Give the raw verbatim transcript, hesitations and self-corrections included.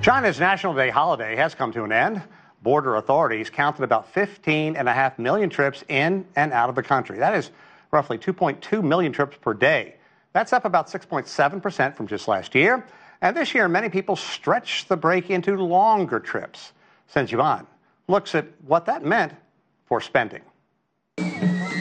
China's National Day holiday has come to an end. Border authorities counted about fifteen and a half million trips in and out of the country. That is roughly two point two million trips per day. That's up about six point seven percent from just last year. And this year, many people stretched the break into longer trips. Sen Yuan looks at what that meant for spending.